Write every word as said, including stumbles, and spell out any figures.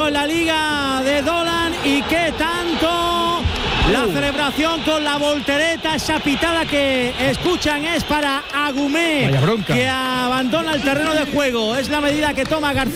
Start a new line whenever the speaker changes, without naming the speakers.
en la liga de Dolan. Y qué tanto. La celebración con la voltereta, esa pitada que escuchan es para Agumé, que abandona el terreno de juego. Es la medida que toma García.